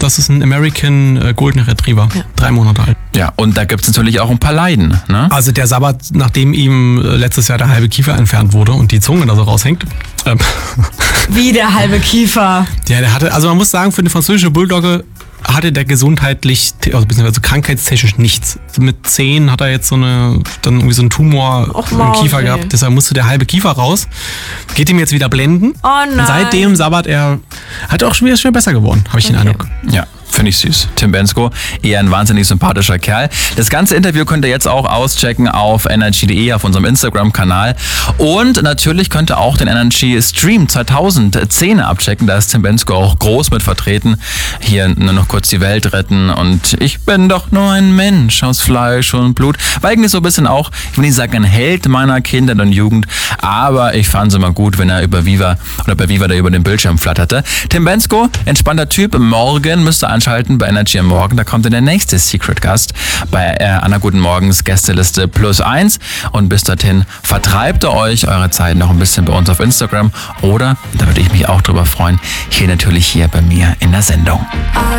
Das ist ein American Golden Retriever, 3 Monate alt. Ja, und da gibt's natürlich auch ein paar Leiden, ne? Also der Sabbat, nachdem ihm letztes Jahr der halbe Kiefer entfernt wurde und die Zunge da so raushängt. Wie der halbe Kiefer? Ja, der hatte, also man muss sagen, für eine französische Bulldogge hatte der gesundheitlich, also beziehungsweise krankheitstechnisch nichts. Mit 10 hat er jetzt dann irgendwie so einen Tumor im Kiefer gehabt, deshalb musste der halbe Kiefer raus. Geht ihm jetzt wieder blenden. Oh nein. Und seitdem Sabbat er hat auch schon wieder besser geworden, habe ich den Eindruck. Ja. Finde ich süß. Tim Bendzko, eher ein wahnsinnig sympathischer Kerl. Das ganze Interview könnt ihr jetzt auch auschecken auf energy.de, auf unserem Instagram-Kanal. Und natürlich könnt ihr auch den Energy Stream 2010 abchecken. Da ist Tim Bendzko auch groß mit vertreten. Hier nur noch kurz die Welt retten und ich bin doch nur ein Mensch aus Fleisch und Blut. War eigentlich so ein bisschen auch, ich will nicht sagen, ein Held meiner Kinder und Jugend, aber ich fand es immer gut, wenn er bei Viva da über den Bildschirm flatterte. Tim Bendzko, entspannter Typ. Morgen müsst ihr einschalten bei Energy am Morgen. Da kommt dann der nächste Secret Gast bei Anna Guten Morgens Gästeliste +1. Und bis dorthin vertreibt ihr euch eure Zeit noch ein bisschen bei uns auf Instagram oder, da würde ich mich auch drüber freuen, hier bei mir in der Sendung.